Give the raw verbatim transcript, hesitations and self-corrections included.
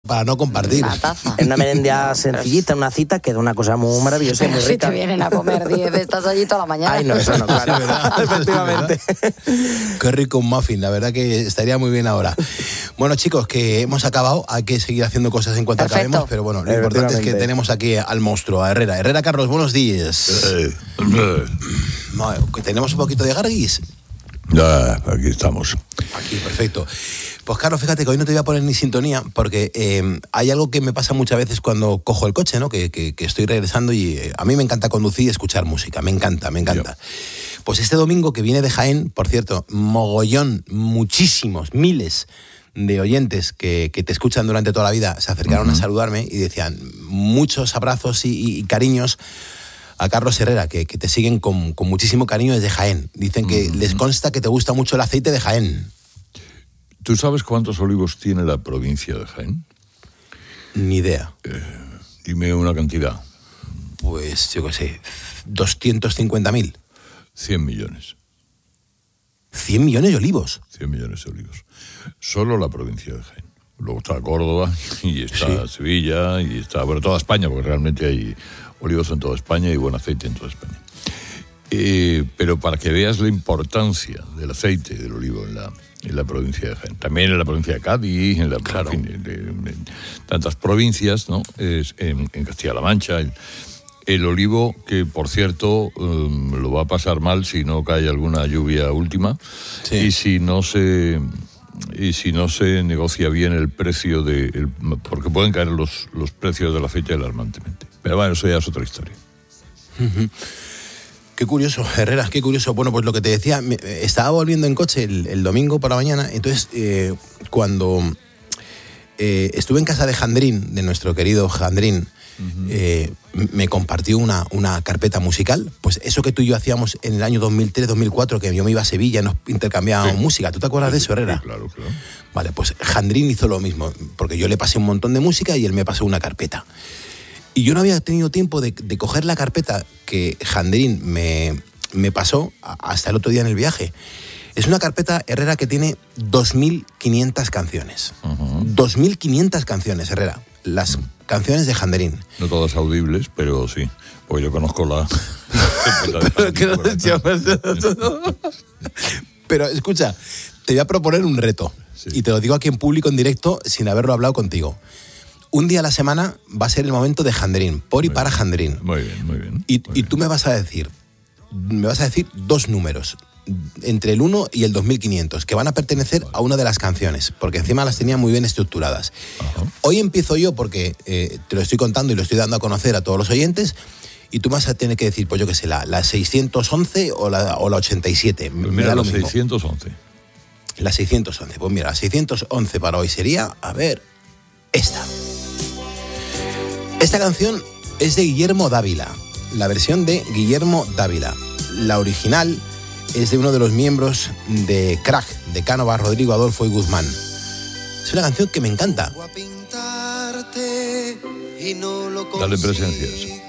para no compartir. Una taza. En una merendía sencillita, una cita, queda una cosa muy maravillosa y Pero muy si rica. te vienen a comer diez, estás allí toda la mañana. Ay, no, eso no, claro. Sí, ¿verdad? Efectivamente. Qué rico un muffin, la verdad que estaría muy bien ahora. Bueno, chicos, que hemos acabado, hay que seguir haciendo cosas en cuanto Perfecto. acabemos, pero bueno, lo importante es que Efectivamente. tenemos aquí al monstruo, a Herrera. Herrera, Carlos, buenos días. Eh, eh, Bueno, ¿tenemos un poquito de garguis? ya, aquí estamos. Aquí, perfecto. Pues Carlos, fíjate que hoy no te voy a poner ni sintonía porque eh, hay algo que me pasa muchas veces cuando cojo el coche, ¿no? Que, que, que estoy regresando y eh, a mí me encanta conducir y escuchar música, me encanta, me encanta. Pues este domingo que viene de Jaén, por cierto, mogollón, muchísimos, miles de oyentes que, que te escuchan durante toda la vida se acercaron uh-huh. a saludarme y decían muchos abrazos y, y, y cariños a Carlos Herrera, que, que te siguen con, con muchísimo cariño desde Jaén. Dicen que uh-huh. les consta que te gusta mucho el aceite de Jaén. ¿Tú sabes cuántos olivos tiene la provincia de Jaén? Ni idea. Eh, dime una cantidad. Pues, yo qué sé, doscientos cincuenta mil. cien millones. ¿cien millones de olivos? cien millones de olivos. Solo la provincia de Jaén. Luego está Córdoba, y está sí. Sevilla, y está, bueno, toda España, porque realmente hay olivos en toda España y buen aceite en toda España. Eh, pero para que veas la importancia del aceite del olivo en la, en la provincia de Jaén, también en la provincia de Cádiz, en, la, claro. en, fin, de, de, de tantas provincias, ¿no? Es, en, en Castilla-La Mancha, el, el olivo, que por cierto um, lo va a pasar mal si no cae alguna lluvia última, sí. y si no se... y si no se negocia bien el precio de... El, porque pueden caer los, los precios del aceite alarmantemente. Pero bueno, eso ya es otra historia. Uh-huh. Qué curioso, Herrera, qué curioso. Bueno, pues lo que te decía, me, estaba volviendo en coche el, el domingo por la mañana, entonces eh, cuando eh, estuve en casa de Jandrín, de nuestro querido Jandrín, uh-huh. eh, me compartió una, una carpeta musical, pues eso que tú y yo hacíamos en el año dos mil tres, dos mil cuatro, que yo me iba a Sevilla y nos intercambiábamos sí. música. ¿Tú te acuerdas sí, de eso, Herrera? Sí, claro, claro. Vale, pues Jandrín hizo lo mismo, porque yo le pasé un montón de música y él me pasó una carpeta. Y yo no había tenido tiempo de, de coger la carpeta que Jandrín me, me pasó hasta el otro día en el viaje. Es una carpeta, Herrera, que tiene dos mil quinientas canciones. Uh-huh. dos mil quinientas canciones, Herrera. Las uh-huh. canciones de Jandrín. No todas audibles, pero sí. Porque yo conozco la... pero, que no pero escucha, te voy a proponer un reto. Sí. Y te lo digo aquí en público, en directo, sin haberlo hablado contigo. Un día a la semana va a ser el momento de Jandrín, por y muy para bien, Jandrín. Muy bien, muy bien. Y, muy y bien. tú me vas a decir, me vas a decir dos números, entre el uno y el dos mil quinientos, que van a pertenecer vale. a una de las canciones, porque encima las tenía muy bien estructuradas. Ajá. Hoy empiezo yo porque eh, te lo estoy contando y lo estoy dando a conocer a todos los oyentes, y tú vas a tener que decir, pues yo qué sé, la, la seiscientos once o la, o la ochenta y siete. Pues mira, la seiscientos once. La seiscientos once. Pues mira, la seiscientos once para hoy sería, a ver, esta. Esta canción es de Guillermo Dávila, la versión de Guillermo Dávila. La original es de uno de los miembros de Crack, de Cánova, Rodrigo, Adolfo y Guzmán. Es una canción que me encanta. Dale presencias.